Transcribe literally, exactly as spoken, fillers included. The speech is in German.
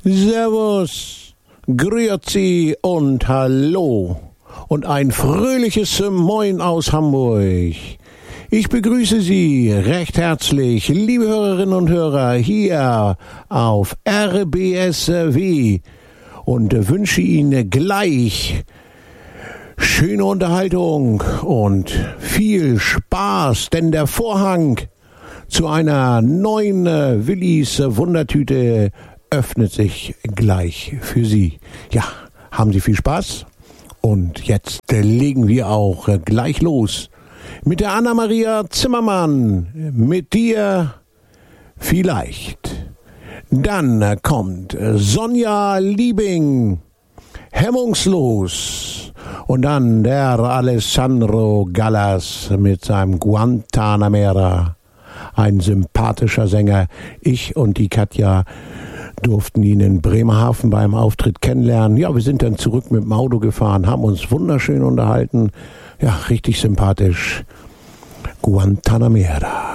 Servus, Grüezi und Hallo und ein fröhliches Moin aus Hamburg. Ich begrüße Sie recht herzlich, liebe Hörerinnen und Hörer, hier auf R B S W und wünsche Ihnen gleich schöne Unterhaltung und viel Spaß, denn der Vorhang zu einer neuen Willis Wundertüte öffnet sich gleich für Sie. Ja, haben Sie viel Spaß? Und jetzt legen wir auch gleich los mit der Anna-Maria Zimmermann, mit dir vielleicht. Dann kommt Sonja Liebing, hemmungslos. Und dann der Alessandro Gallas mit seinem Guantanamera. Ein sympathischer Sänger. Ich und die Katja durften ihn in Bremerhaven beim Auftritt kennenlernen. Ja, wir sind dann zurück mit dem Auto gefahren, haben uns wunderschön unterhalten. Ja, richtig sympathisch. Guantanamera.